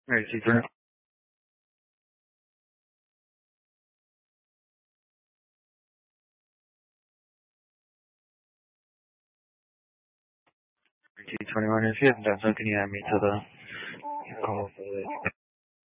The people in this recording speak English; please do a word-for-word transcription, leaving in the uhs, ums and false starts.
Alright, G twenty. G twenty-one, if you have done so, can you add me to the call?